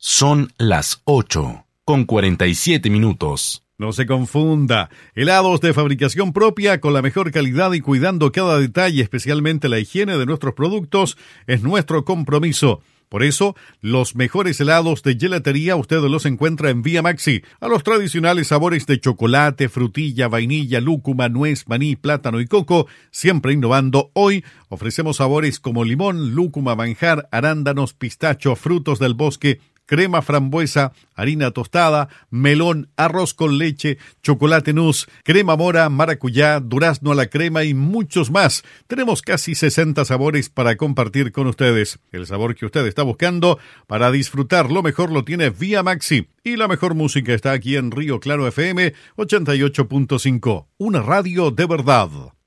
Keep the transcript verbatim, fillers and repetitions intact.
Son las ocho, con cuarenta y siete minutos. No se confunda, helados de fabricación propia con la mejor calidad y cuidando cada detalle, especialmente la higiene de nuestros productos, es nuestro compromiso. Por eso, los mejores helados de gelatería usted los encuentra en Vía Maxi. A los tradicionales sabores de chocolate, frutilla, vainilla, lúcuma, nuez, maní, plátano y coco, siempre innovando, hoy ofrecemos sabores como limón, lúcuma, manjar, arándanos, pistacho, frutos del bosque, crema frambuesa, harina tostada, melón, arroz con leche, chocolate nuss, crema mora, maracuyá, durazno a la crema y muchos más. Tenemos casi sesenta sabores para compartir con ustedes. El sabor que usted está buscando para disfrutar lo mejor lo tiene Vía Maxi. Y la mejor música está aquí en Río Claro F M ochenta y ocho punto cinco. Una radio de verdad.